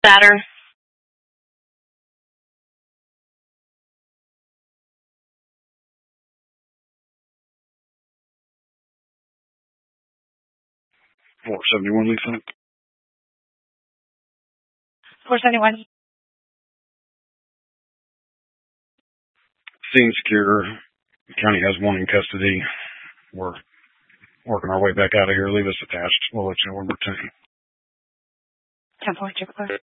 Saturn. $471, Lisa. 471. Scene secure. The county has one in custody. We're working our way back out of here. Leave us attached. We'll let you know when we're 10. 10-4,